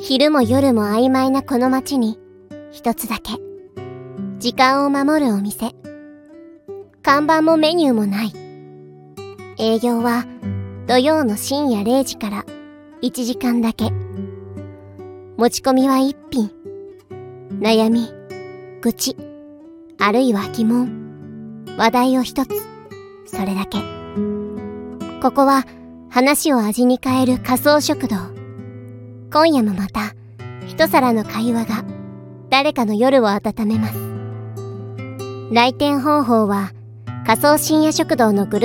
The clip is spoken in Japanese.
昼も夜も曖昧なこの街に一つだけ時間を守るお店。看板もメニューもない。営業は土曜の深夜0時から1時間だけ。持ち込みは1品。悩み、愚痴、あるいは疑問、話題を一つ。それだけ。ここは話を味に変える仮想食堂。今夜もまた一皿の会話が誰かの夜を温めます。来店方法は仮想深夜食堂のグル